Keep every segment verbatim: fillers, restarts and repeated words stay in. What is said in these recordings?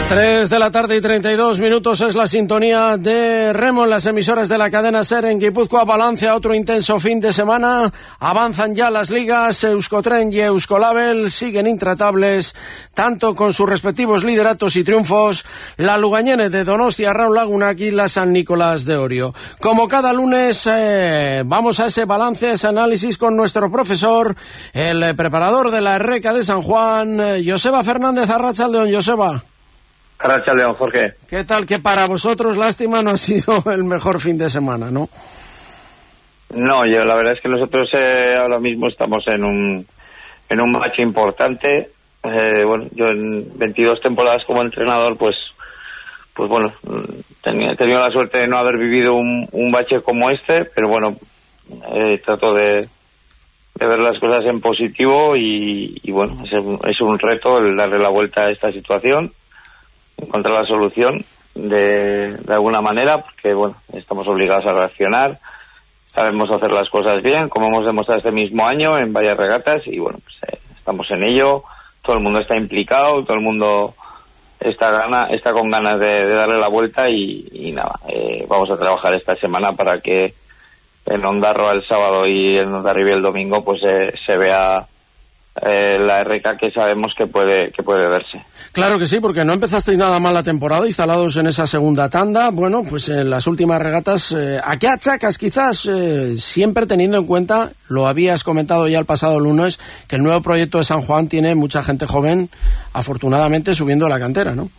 tres de la tarde y treinta y dos minutos es la sintonía de Remo en las emisoras de la cadena SER en Guipúzcoa. Balance a otro intenso fin de semana. Avanzan ya las ligas. Euskotren y Euskolabel siguen intratables, tanto con sus respectivos lideratos y triunfos. La Lugañene de Donostia, Raúl Lagunak y la San Nicolás de Orio. Como cada lunes, eh, vamos a ese balance, a ese análisis con nuestro profesor, el eh, preparador de la Erreca de San Juan, eh, Joseba Fernández. Arratsaldeon, Joseba. Arratsaldeon, Jorge. ¿Qué tal? Que para vosotros, lástima, no ha sido el mejor fin de semana, ¿no? No, yo la verdad es que nosotros eh, ahora mismo estamos en un en un match importante. Eh, bueno, yo en veintidós temporadas como entrenador, pues pues bueno, tenía, he tenido la suerte de no haber vivido un, un bache como este, pero bueno, eh, trato de, de ver las cosas en positivo y, y bueno, es un, es un reto el darle la vuelta a esta situación, encontrar la solución de, de alguna manera, porque bueno, estamos obligados a reaccionar, sabemos hacer las cosas bien, como hemos demostrado este mismo año en varias regatas, y bueno, pues eh, estamos en ello, todo el mundo está implicado, todo el mundo está gana, está con ganas de, de darle la vuelta y, y nada, eh, vamos a trabajar esta semana para que en Ondarroa el sábado y en Hondarribia el domingo pues eh, se vea Eh, la R K que sabemos que puede que puede verse. Claro que sí, porque no empezasteis nada mal la temporada, instalados en esa segunda tanda. Bueno, pues en las últimas regatas, eh, ¿a qué achacas quizás? Eh, siempre teniendo en cuenta, lo habías comentado ya el pasado lunes, que el nuevo proyecto de San Juan tiene mucha gente joven, afortunadamente subiendo a la cantera, ¿no?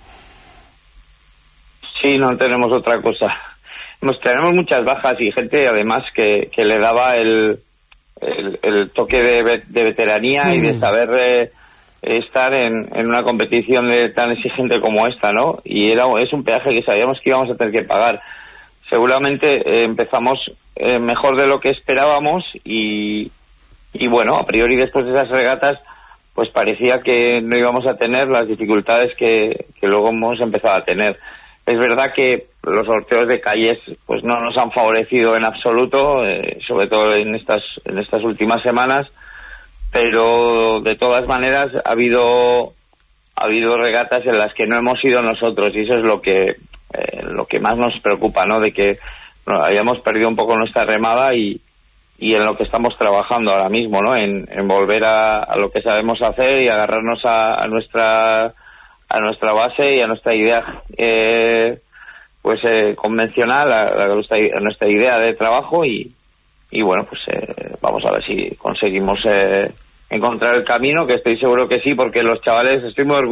Sí, no tenemos otra cosa. Nos tenemos muchas bajas y gente además que, que le daba el El, el toque de, de veteranía mm. y de saber eh, estar en, en una competición de, tan exigente como esta, ¿no? Y era es un peaje que sabíamos que íbamos a tener que pagar. Seguramente eh, empezamos eh, mejor de lo que esperábamos y, y bueno, a priori después de esas regatas pues parecía que no íbamos a tener las dificultades que, que luego hemos empezado a tener. Es verdad que los sorteos de calles pues no nos han favorecido en absoluto, eh, sobre todo en estas en estas últimas semanas, pero de todas maneras ha habido ha habido regatas en las que no hemos ido nosotros y eso es lo que eh, lo que más nos preocupa, ¿no? De que bueno, hayamos perdido un poco nuestra remada y y en lo que estamos trabajando ahora mismo, ¿no? En, en volver a, a lo que sabemos hacer y agarrarnos a, a nuestra a nuestra base y a nuestra idea eh, pues eh, convencional, a, a, nuestra, a nuestra idea de trabajo y, y bueno, pues eh, vamos a ver si conseguimos eh, encontrar el camino, que estoy seguro que sí, porque los chavales, estoy muy orgulloso